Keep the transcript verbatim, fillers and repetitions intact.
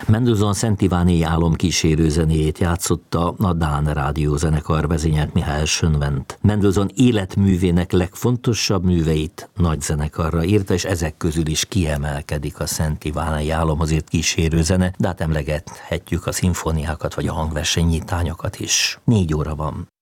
Mendelssohn Szent Iváni álomkísérő zenéjét játszotta a dán rádiózenekar, vezényelt Mihály Schönwendt. Mendelssohn életművének legfontosabb műveit nagy zenekarra írta, és ezek közül is kiemelkedik a Szent Iváni álomhoz írt kísérő zene, de hát emlegethetjük a szimfóniákat vagy a hangversenynyitányokat is. Négy óra van.